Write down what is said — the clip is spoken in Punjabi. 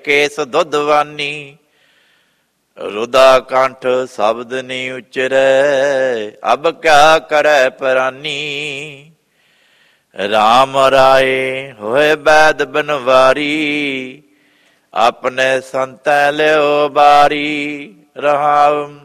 ਕੇਸ ਦੁੱਧਵਾਨੀ। ਰੁਦਾ ਕੰਠ ਸ਼ਬਦ ਨੀ ਉਚਰੈ, ਅਬ ਕਿਆ ਕਰੈ ਪਰਾਨੀ। ਰਾਮ ਰਾਏ ਹੋਏ ਬੈਦ ਬਨਵਾਰੀ, ਆਪਣੇ ਸੰਤੈ ਲਿਓ ਬਾਰੀ। ਰਹਾਉ